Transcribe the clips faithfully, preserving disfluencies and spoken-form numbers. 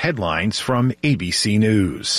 headlines from A B C News.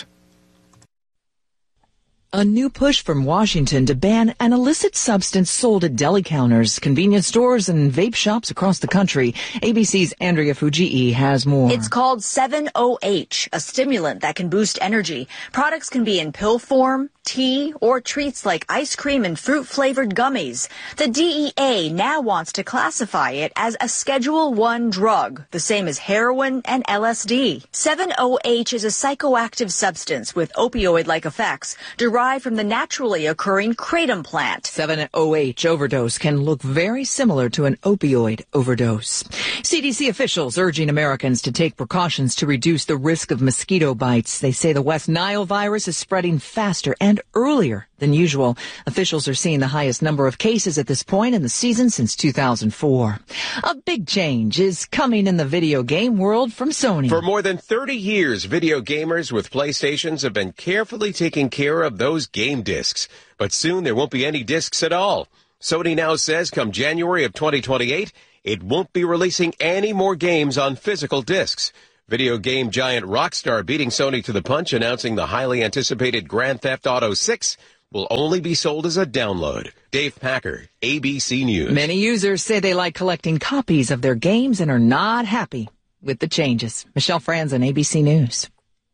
A new push from Washington to ban an illicit substance sold at deli counters, convenience stores, and vape shops across the country. A B C's Andrea Fujii has more. It's called seven O H, a stimulant that can boost energy. Products can be in pill form, tea, or treats like ice cream and fruit-flavored gummies. The D E A now wants to classify it as a Schedule one drug, the same as heroin and L S D. seven O H is a psychoactive substance with opioid-like effects derived from the naturally occurring kratom plant. seven O H overdose can look very similar to an opioid overdose. C D C officials urging Americans to take precautions to reduce the risk of mosquito bites. They say the West Nile virus is spreading faster and earlier than usual. Officials are seeing the highest number of cases at this point in the season since two thousand four. A big change is coming in the video game world from Sony. For more than thirty years, video gamers with PlayStations have been carefully taking care of those game discs. But soon there won't be any discs at all. Sony now says come January of twenty twenty-eight, it won't be releasing any more games on physical discs. Video game giant Rockstar beating Sony to the punch, announcing the highly anticipated Grand Theft Auto six will only be sold as a download. Dave Packer, A B C News. Many users say they like collecting copies of their games and are not happy with the changes. Michelle Franzen, A B C News.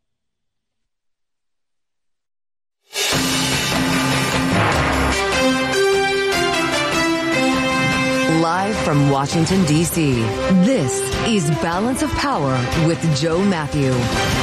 Live from Washington, D C, this is Balance of Power with Joe Matthew.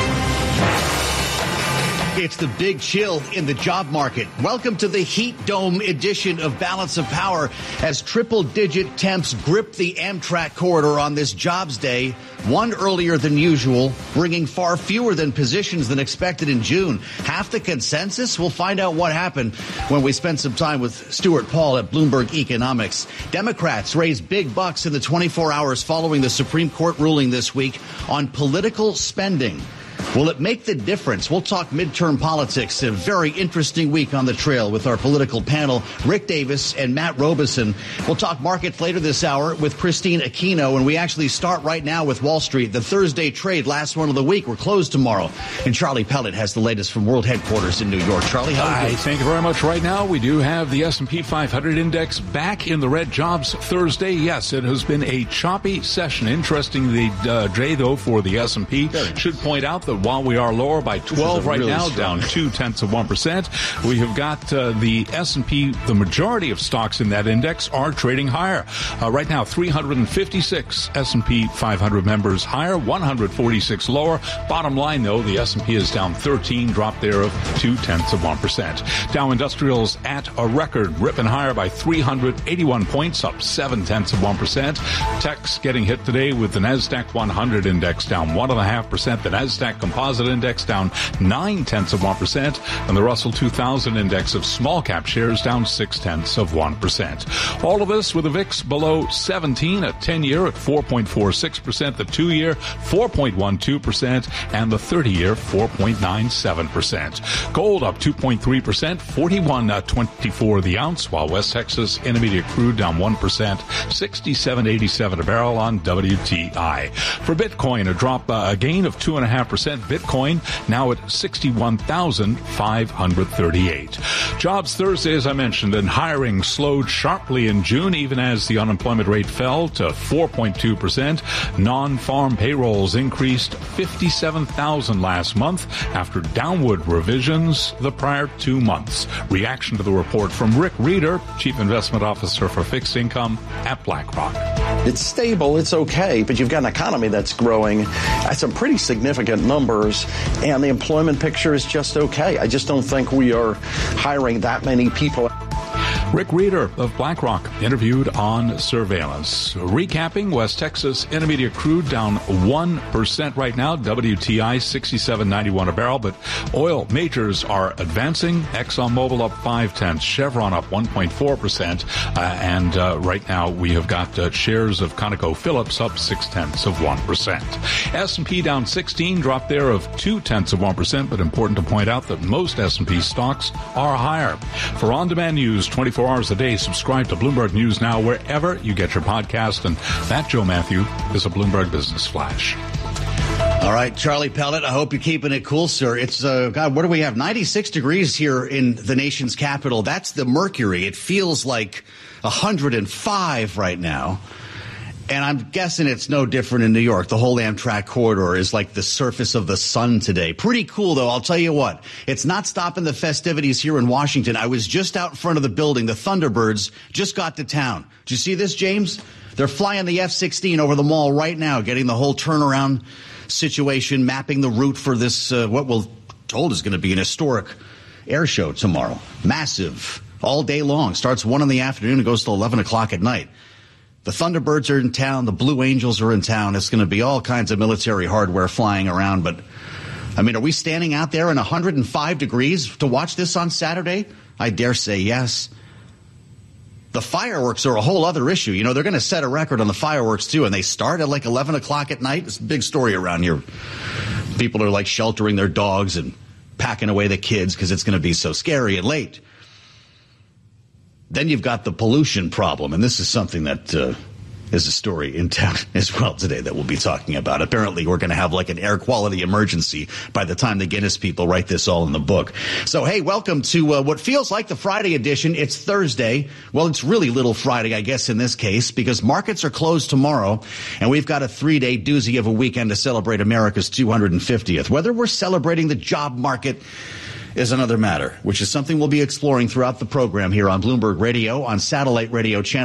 It's the big chill in the job market. Welcome to the Heat Dome edition of Balance of Power as triple-digit temps grip the Amtrak corridor on this jobs day, one earlier than usual, bringing far fewer than positions than expected in June. Half the consensus? We'll find out what happened when we spend some time with Stuart Paul at Bloomberg Economics. Democrats raised big bucks in the twenty-four hours following the Supreme Court ruling this week on political spending. Will it make the difference? We'll talk midterm politics. A very interesting week on the trail with our political panel, Rick Davis and Matt Robeson. We'll talk markets later this hour with Christine Aquino, and we actually start right now with Wall Street. The Thursday trade, last one of the week. We're closed tomorrow. And Charlie Pellet has the latest from World Headquarters in New York. Charlie, how are you? Hi, thank you very much. Right now, we do have the S and P five hundred index back in the red. Jobs Thursday. Yes, it has been a choppy session. Interesting the uh, day, though, for the S and P. Should point out that while we are lower by twelve right really now, strong. down two tenths of one percent, we have got uh, the S and P, the majority of stocks in that index are trading higher. Uh, right now, three hundred fifty-six S and P five hundred members higher, one hundred forty-six lower. Bottom line, though, the S and P is down thirteen, drop there of two tenths of one percent. Dow Industrials at a record, ripping higher by three hundred eighty-one points, up seven tenths of one percent. Tech's getting hit today with the NASDAQ one hundred index down one point five percent. The NASDAQ Composite Index down nine tenths of one percent, and the Russell two thousand Index of small cap shares down six tenths of one percent. All of this with the V I X below seventeen, a ten-year at four point four six percent, the two-year four point one two percent, and the thirty-year four point nine seven percent. Gold up two point three percent, forty-one twenty-four the ounce, while West Texas Intermediate crude down one percent, sixty-seven eighty-seven a barrel on W T I. For Bitcoin, a drop, uh, a gain of two point five percent. Bitcoin now at sixty-one thousand five hundred thirty-eight. Jobs Thursday, as I mentioned, and hiring slowed sharply in June, even as the unemployment rate fell to four point two percent. Non-farm payrolls increased fifty-seven thousand last month after downward revisions the prior two months. Reaction to the report from Rick Reeder, Chief Investment Officer for Fixed Income at BlackRock. It's stable, it's okay, but you've got an economy that's growing at some pretty significant numbers, and the employment picture is just okay. I just don't think we are hiring that many people. Rick Reeder of BlackRock interviewed on surveillance. Recapping, West Texas Intermediate crude down one percent right now. W T I sixty-seven ninety-one a barrel, but oil majors are advancing. ExxonMobil up five tenths. Chevron up one point four percent. Uh, and uh, right now we have got uh, shares of ConocoPhillips up six tenths of one percent. S and P down sixteen, drop there of two tenths of one percent, but important to point out that most S and P stocks are higher. For on-demand news twenty-four hours a day, subscribe to Bloomberg News Now wherever you get your podcast. And that, Joe Matthew, is a Bloomberg Business Flash. All right, Charlie Pellet, I hope you're keeping it cool, sir. It's, uh, God, what do we have? ninety-six degrees here in the nation's capital. That's the mercury. It feels like one hundred five right now. And I'm guessing it's no different in New York. The whole Amtrak corridor is like the surface of the sun today. Pretty cool, though. I'll tell you what. It's not stopping the festivities here in Washington. I was just out in front of the building. The Thunderbirds just got to town. Did you see this, James? They're flying the F sixteen over the mall right now, getting the whole turnaround situation, mapping the route for this, uh, what we're told is going to be an historic air show tomorrow. Massive. All day long. Starts one in the afternoon and goes till eleven o'clock at night. The Thunderbirds are in town. The Blue Angels are in town. It's going to be all kinds of military hardware flying around. But, I mean, are we standing out there in one hundred five degrees to watch this on Saturday? I dare say yes. The fireworks are a whole other issue. You know, they're going to set a record on the fireworks, too, and they start at like eleven o'clock at night. It's a big story around here. People are like sheltering their dogs and packing away the kids because it's going to be so scary and late. Then you've got the pollution problem, and this is something that uh, is a story in town as well today that we'll be talking about. Apparently, we're going to have like an air quality emergency by the time the Guinness people write this all in the book. So, hey, welcome to uh, what feels like the Friday edition. It's Thursday. Well, it's really Little Friday, I guess, in this case, because markets are closed tomorrow, and we've got a three-day doozy of a weekend to celebrate America's two hundred fiftieth. Whether we're celebrating the job market is another matter, which is something we'll be exploring throughout the program here on Bloomberg Radio, on satellite radio channel